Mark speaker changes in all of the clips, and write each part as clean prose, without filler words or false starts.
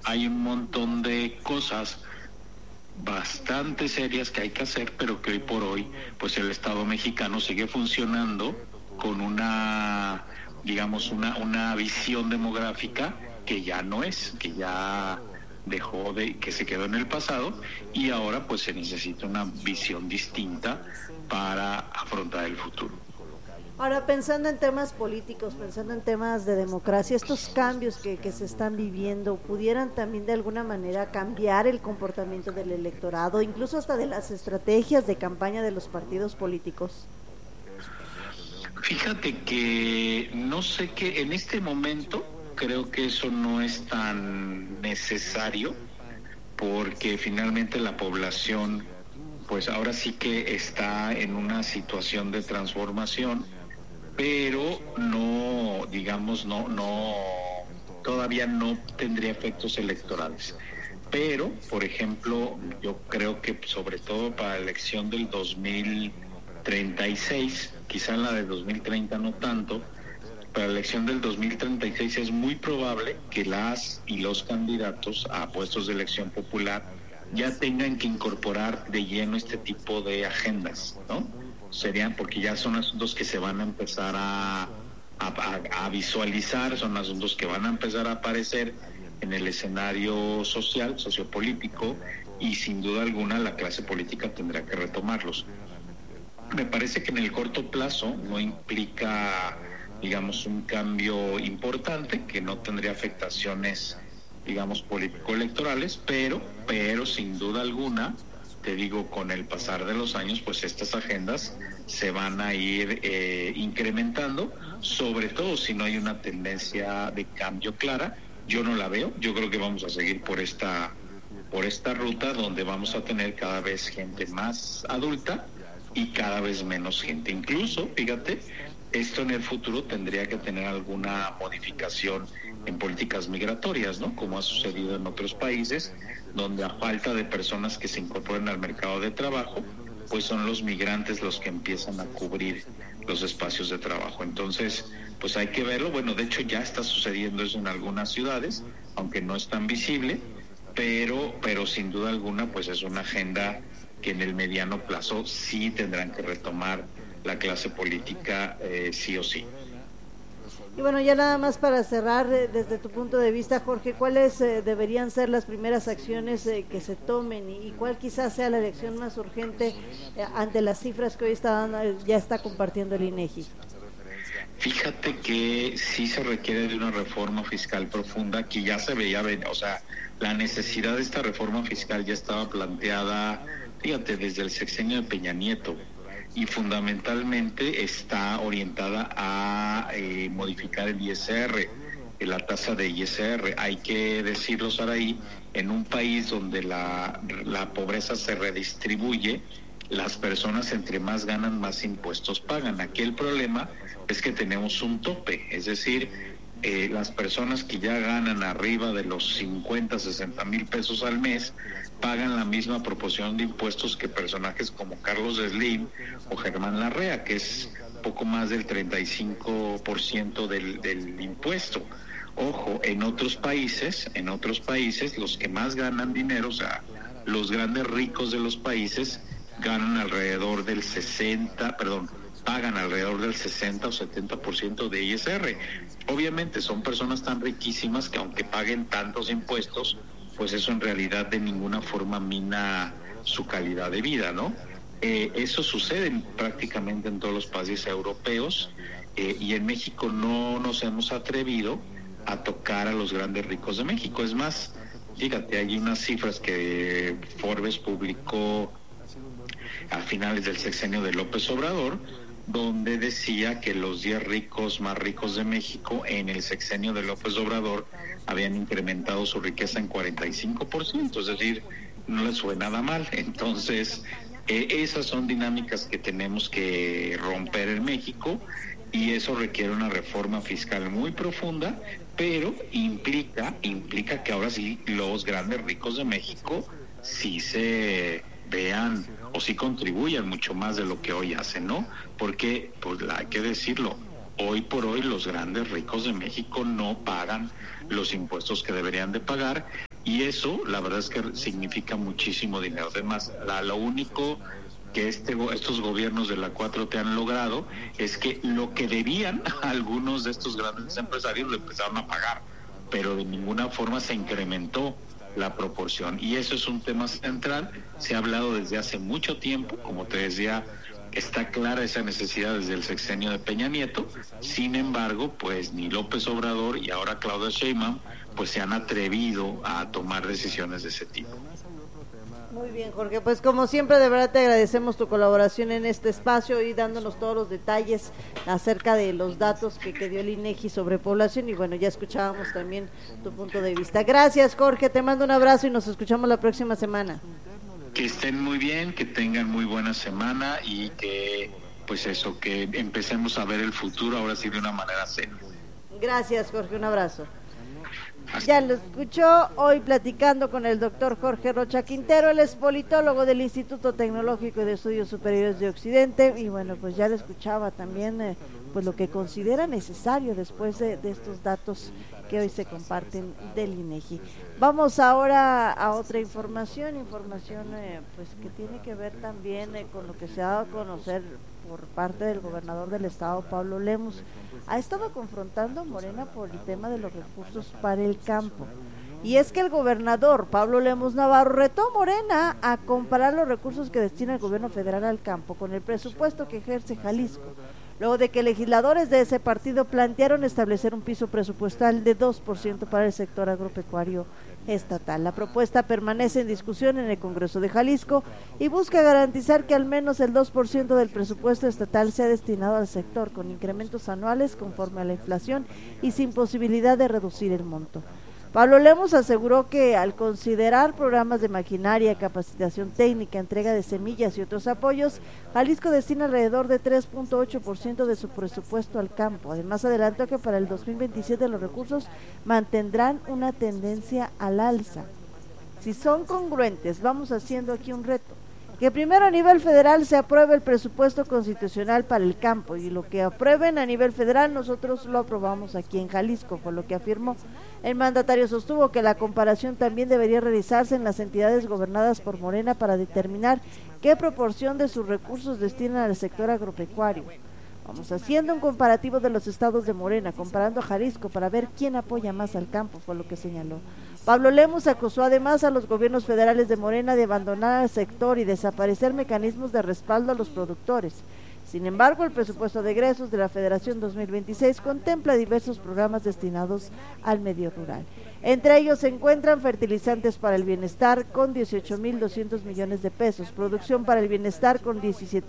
Speaker 1: hay un montón de cosas bastante serias que hay que hacer, pero que hoy por hoy, pues el Estado mexicano sigue funcionando con una, digamos, una visión demográfica que ya no es, que ya dejó de, que se quedó en el pasado, y ahora pues se necesita una visión distinta para afrontar el futuro.
Speaker 2: Ahora, pensando en temas políticos, pensando en temas de democracia, estos cambios que se están viviendo, ¿pudieran también de alguna manera cambiar el comportamiento del electorado, incluso hasta de las estrategias de campaña de los partidos políticos?
Speaker 1: Fíjate que no sé, que en este momento creo que eso no es tan necesario, porque finalmente la población pues ahora sí que está en una situación de transformación, pero no, digamos, todavía no tendría efectos electorales. Pero, por ejemplo, yo creo que sobre todo para la elección del 2036, quizá en la de 2030 no tanto, para la elección del 2036 es muy probable que las y los candidatos a puestos de elección popular ya tengan que incorporar de lleno este tipo de agendas, ¿no? Serían, porque ya son asuntos que se van a empezar a visualizar, son asuntos que van a empezar a aparecer en el escenario social, sociopolítico, y sin duda alguna la clase política tendrá que retomarlos. Me parece que en el corto plazo no implica, digamos, un cambio importante, que no tendría afectaciones, digamos, político-electorales, pero sin duda alguna, te digo, con el pasar de los años, pues estas agendas se van a ir incrementando, sobre todo si no hay una tendencia de cambio clara. Yo no la veo, yo creo que vamos a seguir por esta ruta, donde vamos a tener cada vez gente más adulta y cada vez menos gente. Incluso, fíjate, esto en el futuro tendría que tener alguna modificación en políticas migratorias, ¿no? Como ha sucedido en otros países, donde a falta de personas que se incorporen al mercado de trabajo, pues son los migrantes los que empiezan a cubrir los espacios de trabajo. Entonces, pues hay que verlo. Bueno, de hecho ya está sucediendo eso en algunas ciudades, aunque no es tan visible, pero sin duda alguna, pues es una agenda que en el mediano plazo sí tendrán que retomar la clase política, sí o sí.
Speaker 2: Y bueno, ya nada más para cerrar, desde tu punto de vista, Jorge, ¿cuáles deberían ser las primeras acciones que se tomen y cuál quizás sea la elección más urgente ante las cifras que hoy ya está compartiendo el INEGI?
Speaker 1: Fíjate que sí se requiere de una reforma fiscal profunda, que ya se veía, o sea, la necesidad de esta reforma fiscal ya estaba planteada, fíjate, desde el sexenio de Peña Nieto, y fundamentalmente está orientada a modificar el ISR, la tasa de ISR. Hay que decirlo, Saraí, en un país donde la pobreza se redistribuye, las personas entre más ganan, más impuestos pagan. Aquí el problema es que tenemos un tope, es decir, las personas que ya ganan arriba de los 50, 60 mil pesos al mes pagan la misma proporción de impuestos que personajes como Carlos Slim o Germán Larrea, que es poco más del 35% del impuesto. Ojo, en otros países los que más ganan dinero, o sea, los grandes ricos de los países pagan alrededor del 60 o 70% de ISR. Obviamente son personas tan riquísimas que aunque paguen tantos impuestos, pues eso en realidad de ninguna forma mina su calidad de vida, ¿no? Eso sucede prácticamente en todos los países europeos, y en México no nos hemos atrevido a tocar a los grandes ricos de México. Es más, fíjate, hay unas cifras que Forbes publicó a finales del sexenio de López Obrador, donde decía que los 10 ricos más ricos de México en el sexenio de López Obrador habían incrementado su riqueza en 45%, es decir, no les fue nada mal. Entonces, esas son dinámicas que tenemos que romper en México, y eso requiere una reforma fiscal muy profunda, pero implica que ahora sí los grandes ricos de México sí se vean o sí contribuyan mucho más de lo que hoy hacen, ¿no? Porque, pues hay que decirlo, hoy por hoy los grandes ricos de México no pagan los impuestos que deberían de pagar, y eso la verdad es que significa muchísimo dinero. Además, lo único que estos gobiernos de la 4T han logrado es que lo que debían algunos de estos grandes empresarios lo empezaron a pagar, pero de ninguna forma se incrementó la proporción, y eso es un tema central. Se ha hablado desde hace mucho tiempo, como te decía, está clara esa necesidad desde el sexenio de Peña Nieto. Sin embargo, pues ni López Obrador y ahora Claudia Sheinbaum pues se han atrevido a tomar decisiones de ese tipo.
Speaker 2: Muy bien, Jorge, pues como siempre de verdad te agradecemos tu colaboración en este espacio y dándonos todos los detalles acerca de los datos que dio el INEGI sobre población, y bueno, ya escuchábamos también tu punto de vista. Gracias, Jorge, te mando un abrazo y nos escuchamos la próxima semana.
Speaker 1: Que estén muy bien, que tengan muy buena semana y que pues eso, que empecemos a ver el futuro ahora sí de una manera seria.
Speaker 2: Gracias, Jorge, un abrazo. Ya lo escuchó hoy platicando con el doctor Jorge Rocha Quintero, él es politólogo del Instituto Tecnológico de Estudios Superiores de Occidente, y bueno, pues ya lo escuchaba también pues lo que considera necesario después de estos datos que hoy se comparten del INEGI. Vamos ahora a otra información pues que tiene que ver también con lo que se ha dado a conocer por parte del gobernador del estado, Pablo Lemus. Ha estado confrontando a Morena por el tema de los recursos para el campo. Y es que el gobernador Pablo Lemus Navarro retó a Morena a comparar los recursos que destina el gobierno federal al campo con el presupuesto que ejerce Jalisco, luego de que legisladores de ese partido plantearon establecer un piso presupuestal de 2% para el sector agropecuario estatal. La propuesta permanece en discusión en el Congreso de Jalisco y busca garantizar que al menos el 2% del presupuesto estatal sea destinado al sector, con incrementos anuales conforme a la inflación y sin posibilidad de reducir el monto. Pablo Lemus aseguró que al considerar programas de maquinaria, capacitación técnica, entrega de semillas y otros apoyos, Jalisco destina alrededor de 3.8% de su presupuesto al campo. Además, adelantó que para el 2027 los recursos mantendrán una tendencia al alza. Si son congruentes, vamos haciendo aquí un reto. Que primero a nivel federal se apruebe el presupuesto constitucional para el campo, y lo que aprueben a nivel federal nosotros lo aprobamos aquí en Jalisco, por lo que afirmó. El mandatario sostuvo que la comparación también debería realizarse en las entidades gobernadas por Morena para determinar qué proporción de sus recursos destinan al sector agropecuario. Vamos haciendo un comparativo de los estados de Morena, comparando a Jalisco para ver quién apoya más al campo, fue lo que señaló. Pablo Lemus acusó además a los gobiernos federales de Morena de abandonar al sector y desaparecer mecanismos de respaldo a los productores. Sin embargo, el presupuesto de egresos de la Federación 2026 contempla diversos programas destinados al medio rural. Entre ellos se encuentran fertilizantes para el bienestar con 18.200 millones de pesos, producción para el bienestar con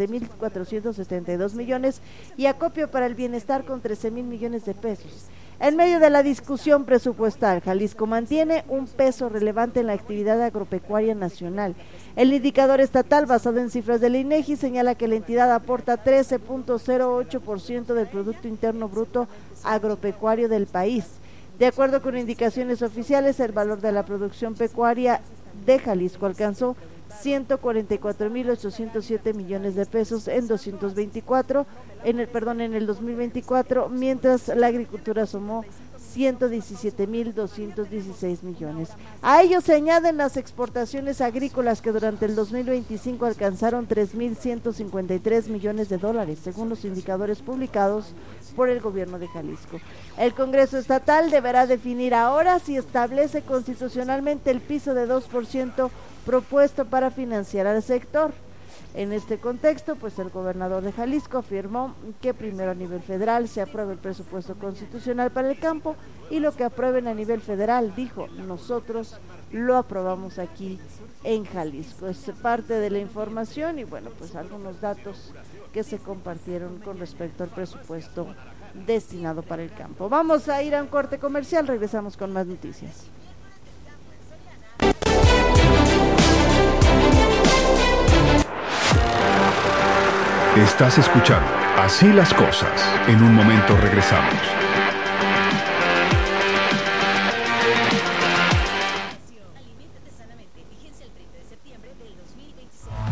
Speaker 2: 17.472 millones y acopio para el bienestar con 13.000 millones de pesos. En medio de la discusión presupuestal, Jalisco mantiene un peso relevante en la actividad agropecuaria nacional. El indicador estatal, basado en cifras del INEGI, señala que la entidad aporta 13.08% del Producto Interno Bruto agropecuario del país. De acuerdo con indicaciones oficiales, el valor de la producción pecuaria de Jalisco alcanzó 144.807 millones de pesos en 2024, en el 2024, mientras la agricultura sumó 117.216 millones. A ello se añaden las exportaciones agrícolas, que durante el 2025 alcanzaron 3.153 millones de dólares, según los indicadores publicados por el gobierno de Jalisco. El Congreso Estatal deberá definir ahora si establece constitucionalmente el piso de 2% propuesto para financiar al sector. En este contexto, pues el gobernador de Jalisco afirmó que primero a nivel federal se apruebe el presupuesto constitucional para el campo, y lo que aprueben a nivel federal, dijo, nosotros lo aprobamos aquí en Jalisco. Es parte de la información y bueno, pues algunos datos que se compartieron con respecto al presupuesto destinado para el campo. Vamos a ir a un corte comercial, regresamos con más noticias.
Speaker 3: Estás escuchando Así las cosas. En un momento regresamos.